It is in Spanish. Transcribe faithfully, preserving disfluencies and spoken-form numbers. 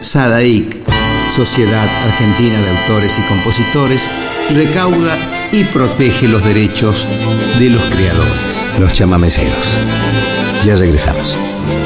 SADAIC, Sociedad Argentina de Autores y Compositores, recauda y protege los derechos de los creadores. Los chamameceros. Ya regresamos.